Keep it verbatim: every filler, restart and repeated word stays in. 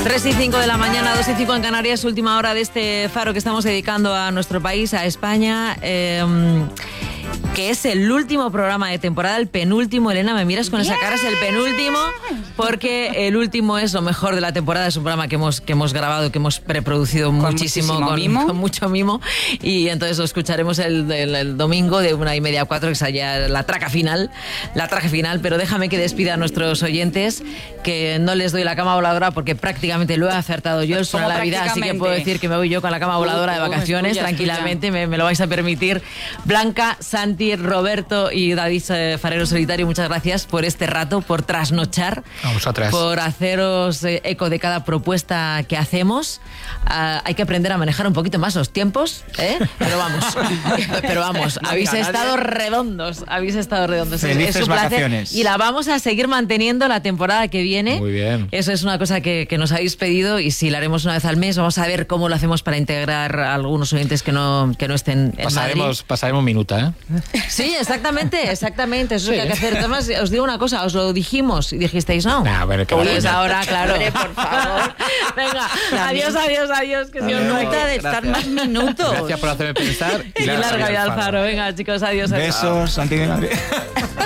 tres y cinco de la mañana, dos y cinco en Canarias, última hora de este faro que estamos dedicando a nuestro país, a España, eh, que es el último programa de temporada, el penúltimo. Elena, me miras con esa cara, es el penúltimo, porque el último es lo mejor de la temporada. Es un programa que hemos, que hemos grabado, que hemos preproducido con muchísimo, con, mimo. con mucho mimo, y entonces lo escucharemos el, el, el domingo de una y media a cuatro, que es ya la traca final, la traca final, pero déjame que despida a nuestros oyentes, que no les doy la cama voladora porque prácticamente lo he acertado yo, el suena la vida, así que puedo decir que me voy yo con la cama voladora de vacaciones, tranquilamente, me, me lo vais a permitir. Blanca, Santi, Roberto y David eh, Farero Solitario, muchas gracias por este rato, por trasnochar, a vosotras, por haceros eh, eco de cada propuesta que hacemos. Uh, hay que aprender a manejar un poquito más los tiempos, ¿eh? Pero vamos, pero vamos, no, habéis estado redondos, habéis estado redondos. Felices es un placer vacaciones. Y la vamos a seguir manteniendo la temporada que viene. Muy bien. Eso es una cosa que, que nos habéis pedido, y si la haremos una vez al mes, vamos a ver cómo lo hacemos para integrar a algunos oyentes que no, que no estén en pasaremos, Madrid. Pasaremos minuta, ¿eh? Sí, exactamente, exactamente. Eso sí. es lo que hay que hacer. Además, os digo una cosa, os lo dijimos y dijisteis no. Nah, bueno, que pues ahora, claro. Hombre, por favor. Venga, adiós, adiós, adiós. Que Dios no Minuta de estar más minutos. Gracias por hacerme pensar. Y larga vida al faro. Venga, chicos, adiós. adiós. Besos, Santi de Madrid.